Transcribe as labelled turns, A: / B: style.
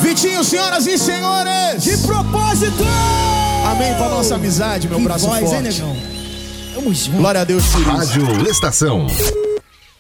A: Vitinho, senhoras e senhores.
B: De propósito.
A: Amém pra nossa amizade, meu
B: que
A: braço
B: voz,
A: forte.
B: hein, negão? Tamo junto.
A: Glória a Deus por isso.
C: Rádio Estação.